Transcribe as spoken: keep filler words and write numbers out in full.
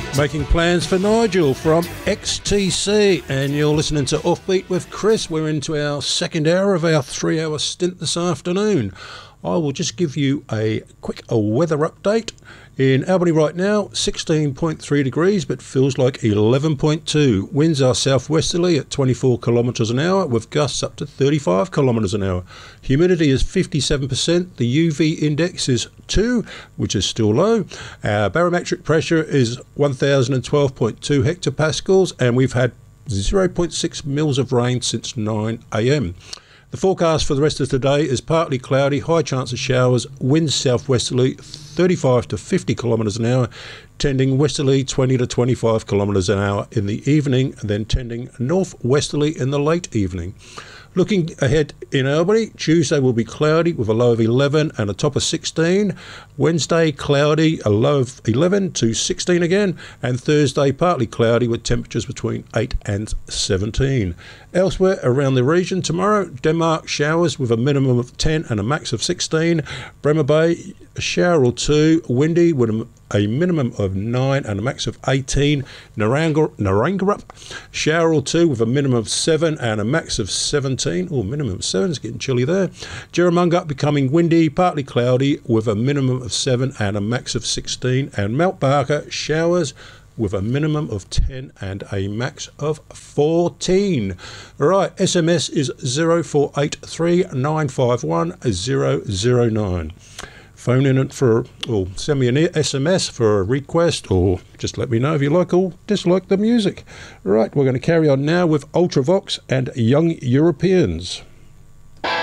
Making plans for Nigel from X T C, and you're listening to Offbeat with Chris. We're into our second hour of our three-hour stint this afternoon. I will just give you a quick a weather update. In Albany right now, sixteen point three degrees, but feels like eleven point two. Winds are southwesterly at twenty-four kilometres an hour, with gusts up to thirty-five kilometres an hour. Humidity is fifty-seven percent. The U V index is two, which is still low. Our barometric pressure is one thousand twelve point two hectopascals, and we've had zero point six mils of rain since nine a m. The forecast for the rest of today is partly cloudy, high chance of showers, winds southwesterly thirty-five to fifty kilometres an hour, tending westerly twenty to twenty-five kilometres an hour in the evening, and then tending northwesterly in the late evening. Looking ahead in Albany, Tuesday will be cloudy with a low of eleven and a top of sixteen. Wednesday, cloudy, a low of eleven to sixteen again. And Thursday, partly cloudy with temperatures between eight and seventeen. Elsewhere around the region tomorrow, Denmark showers with a minimum of ten and a max of sixteen. Bremer Bay, a shower or two, windy with a a minimum of nine and a max of eighteen. Naranga, Narangarup, shower or two with a minimum of seven and a max of seventeen. Oh, minimum of seven, it's getting chilly there. Jerramungup becoming windy, partly cloudy with a minimum of seven and a max of sixteen. And Mount Barker, showers with a minimum of ten and a max of fourteen. All right, S M S is zero four eight three nine five one zero zero nine. Phone in it for, or send me an S M S for a request, or just let me know if you like or dislike the music. Right, we're going to carry on now with Ultravox and Young Europeans.